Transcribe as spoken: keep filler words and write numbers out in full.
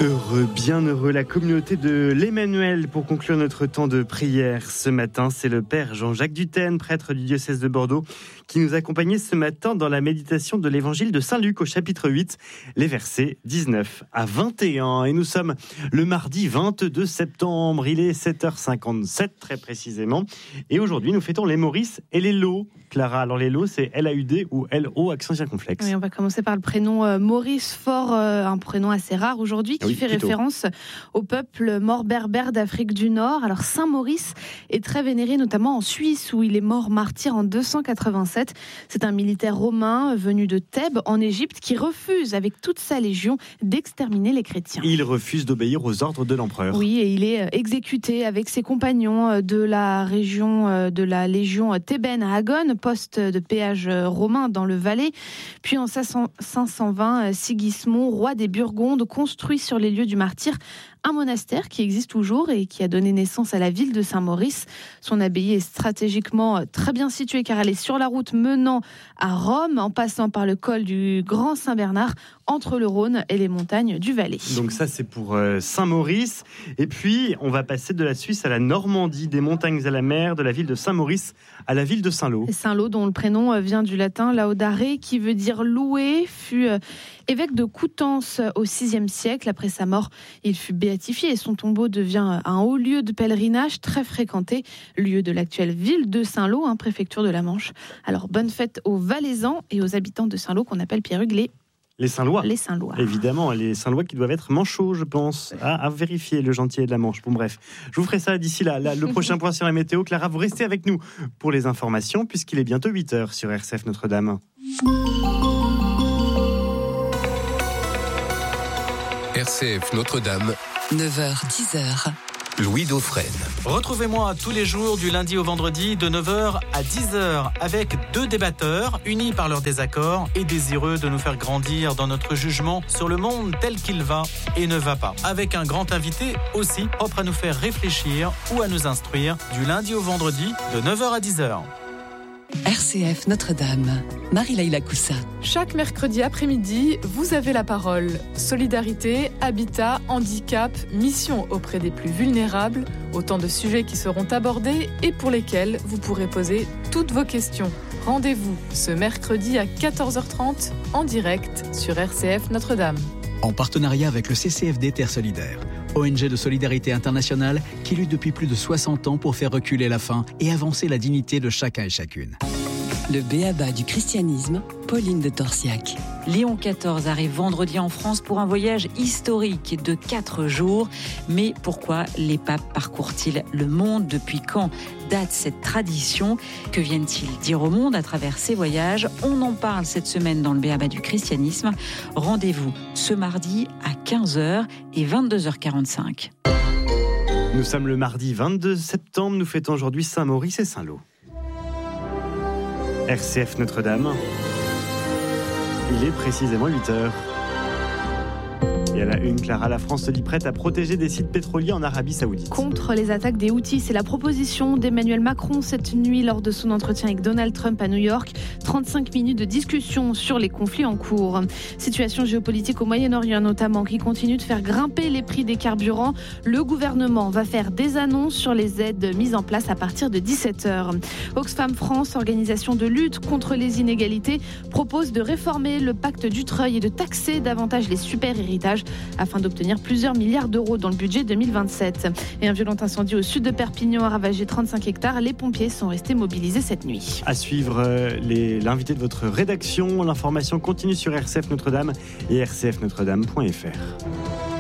Heureux, bien heureux, la communauté de l'Emmanuel pour conclure notre temps de prière ce matin. C'est le Père Jean-Jacques Dutène, prêtre du diocèse de Bordeaux, qui nous accompagnait ce matin dans la méditation de l'évangile de Saint-Luc au chapitre huit, les versets dix-neuf à vingt et un. Et nous sommes le mardi vingt-deux septembre, il est sept heures cinquante-sept très précisément. Et aujourd'hui, nous fêtons les Maurice et les Lo. Clara, alors les Lo, c'est L A U D ou L O accent circonflexe. Oui, on va commencer par le prénom euh, Maurice, fort euh, un prénom assez rare aujourd'hui, qui oui, fait plutôt. référence au peuple mort berbère d'Afrique du Nord. Alors Saint Maurice est très vénéré, notamment en Suisse, où il est mort martyr en deux cent quatre-vingt-sept. C'est un militaire romain venu de Thèbes, en Égypte, qui refuse avec toute sa légion d'exterminer les chrétiens. Il refuse d'obéir aux ordres de l'empereur. Oui, et il est exécuté avec ses compagnons de la région de la légion thébaine à Agone, poste de péage romain dans le Valais. Puis en cinq cent vingt, Sigismond, roi des Burgondes, construit sur les lieux du martyr un monastère qui existe toujours et qui a donné naissance à la ville de Saint-Maurice. Son abbaye est stratégiquement très bien située car elle est sur la route menant à Rome, en passant par le col du Grand Saint-Bernard, entre le Rhône et les montagnes du Valais. Donc ça, c'est pour euh, Saint-Maurice. Et puis, on va passer de la Suisse à la Normandie, des montagnes à la mer, de la ville de Saint-Maurice à la ville de Saint-Lô. Saint-Lô, dont le prénom vient du latin laudare, qui veut dire louer, fut euh, évêque de Coutances au sixième siècle. Après sa mort, il fut béatifié et son tombeau devient un haut lieu de pèlerinage très fréquenté, lieu de l'actuelle ville de Saint-Lô, hein, préfecture de la Manche. Alors, bonne fête aux Valaisans et aux habitants de Saint-Lô qu'on appelle Pierrugue les Les Saint-Lois. Les Saint-Lois. Évidemment, les Saint-Lois qui doivent être manchots, je pense, à, à vérifier le gentillet de la Manche. Bon, bref, je vous ferai ça d'ici là. là le prochain point sur la météo. Clara, vous restez avec nous pour les informations, puisqu'il est bientôt huit heures sur R C F Notre-Dame. R C F Notre-Dame, neuf heures dix heures. Louis Dauphren. Retrouvez-moi tous les jours du lundi au vendredi de neuf heures à dix heures avec deux débatteurs unis par leurs désaccords et désireux de nous faire grandir dans notre jugement sur le monde tel qu'il va et ne va pas. Avec un grand invité aussi propre à nous faire réfléchir ou à nous instruire du lundi au vendredi de neuf heures à dix heures. R C F Notre-Dame, Marie-Laïla Coussa. Chaque mercredi après-midi, vous avez la parole. Solidarité, habitat, handicap, mission auprès des plus vulnérables, autant de sujets qui seront abordés et pour lesquels vous pourrez poser toutes vos questions. Rendez-vous ce mercredi à quatorze heures trente en direct sur R C F Notre-Dame. En partenariat avec le C C F D Terre Solidaire, O N G de solidarité internationale qui lutte depuis plus de soixante ans pour faire reculer la faim et avancer la dignité de chacun et chacune. Le b.a.-ba du christianisme, Pauline de Torsiac. Léon quatorze arrive vendredi en France pour un voyage historique de quatre jours. Mais pourquoi les papes parcourent-ils le monde ? Depuis quand date cette tradition ? Que viennent-ils dire au monde à travers ces voyages ? On en parle cette semaine dans le b.a.-ba du christianisme. Rendez-vous ce mardi à quinze heures et vingt-deux heures quarante-cinq. Nous sommes le mardi vingt-deux septembre, nous fêtons aujourd'hui Saint-Maurice et Saint-Lô. R C F Notre-Dame, il est précisément huit heures. Et à la une, Clara, la France se dit prête à protéger des sites pétroliers en Arabie Saoudite. Contre les attaques des Houthis, c'est la proposition d'Emmanuel Macron cette nuit lors de son entretien avec Donald Trump à New York. trente-cinq minutes de discussion sur les conflits en cours. Situation géopolitique au Moyen-Orient notamment qui continue de faire grimper les prix des carburants. Le gouvernement va faire des annonces sur les aides mises en place à partir de dix-sept heures. Oxfam France, organisation de lutte contre les inégalités, propose de réformer le pacte Dutreil et de taxer davantage les super-héritages afin d'obtenir plusieurs milliards d'euros dans le budget deux mille vingt-sept. Et un violent incendie au sud de Perpignan a ravagé trente-cinq hectares. Les pompiers sont restés mobilisés cette nuit. À suivre euh, les, l'invité de votre rédaction. L'information continue sur R C F Notre-Dame et r c f notre dame point f r.